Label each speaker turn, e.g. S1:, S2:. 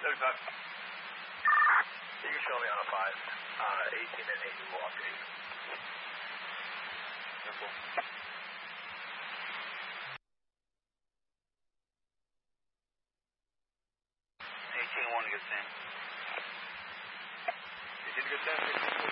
S1: No, not.
S2: You can show me on a 5. 18 and 80 will update.
S1: Simple.
S2: 18-1 to get Sam.
S1: 18 to get Sam, 16